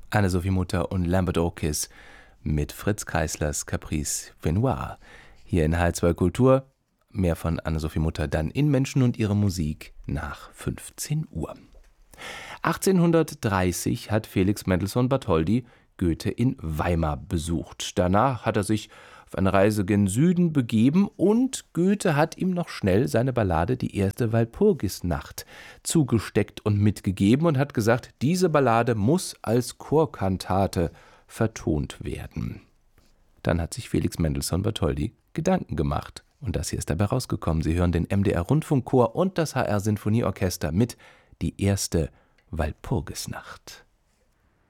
Anne-Sophie Mutter und Lambert Orkis mit Fritz Kreislers Caprice Fenoir. Hier in H2 Kultur. Mehr von Anne-Sophie Mutter dann in Menschen und ihre Musik nach 15 Uhr. 1830 hat Felix Mendelssohn Bartholdy Goethe in Weimar besucht. Danach hat er sich auf eine Reise gen Süden begeben und Goethe hat ihm noch schnell seine Ballade Die erste Walpurgisnacht zugesteckt und mitgegeben und hat gesagt, diese Ballade muss als Chorkantate vertont werden. Dann hat sich Felix Mendelssohn Bartholdy Gedanken gemacht und das hier ist dabei rausgekommen. Sie hören den MDR-Rundfunkchor und das HR-Sinfonieorchester mit Die erste Walpurgisnacht.